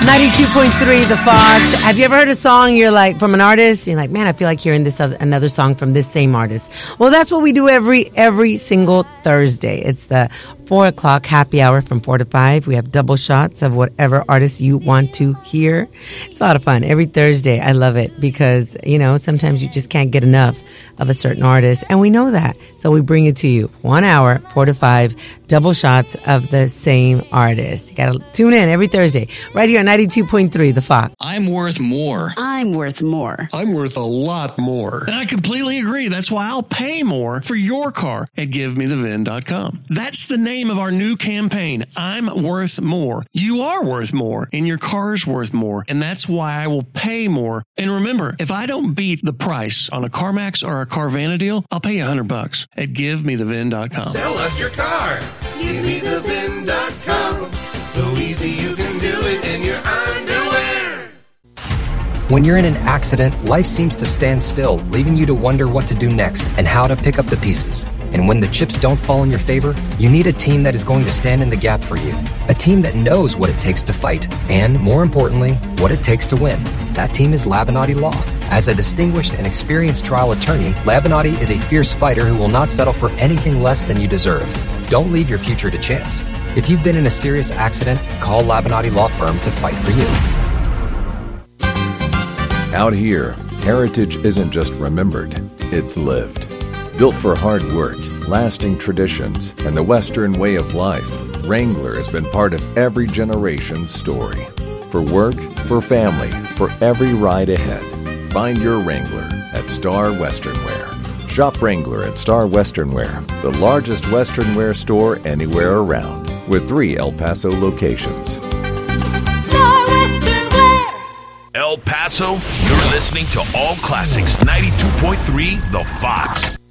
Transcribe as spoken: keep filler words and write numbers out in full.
ninety-two point three The Fox. Have you ever heard a song you're like, from an artist, you're like, man, I feel like hearing this other, another song from this same artist? Well, that's what we do every every single Thursday. It's the four o'clock happy hour from four to five. We have double shots of whatever artist you want to hear. It's a lot of fun. Every Thursday, I love it because, you know, sometimes you just can't get enough of a certain artist, and we know that. So we bring it to you. One hour, four to five, double shots of the same artist. You got to tune in every Thursday, right here on ninety-two point three The Fox. I'm worth more. I'm worth more. I'm worth a lot more. And I completely agree. That's why I'll pay more for your car at give me the V I N dot com. That's the name of our new campaign. I'm worth more. You are worth more, and your car's worth more. And that's why I will pay more. And remember, if I don't beat the price on a CarMax or a Carvana deal, I'll pay you a hundred bucks at give me the V I N dot com. Sell us your car. give me the V I N dot com. So easy you can do it in your underwear. When you're in an accident, life seems to stand still, leaving you to wonder what to do next and how to pick up the pieces. And when the chips don't fall in your favor, you need a team that is going to stand in the gap for you. A team that knows what it takes to fight, and more importantly, what it takes to win. That team is Labinati Law. As a distinguished and experienced trial attorney, Labinati is a fierce fighter who will not settle for anything less than you deserve. Don't leave your future to chance. If you've been in a serious accident, call Labinati Law Firm to fight for you. Out here, heritage isn't just remembered, it's lived. Built for hard work, lasting traditions, and the Western way of life, Wrangler has been part of every generation's story. For work, for family, for every ride ahead. Find your Wrangler at Star Western Wear. Shop Wrangler at Star Western Wear, the largest Western wear store anywhere around, with three El Paso locations. Star Western Wear. El Paso, you're listening to All Classics ninety-two point three The Fox.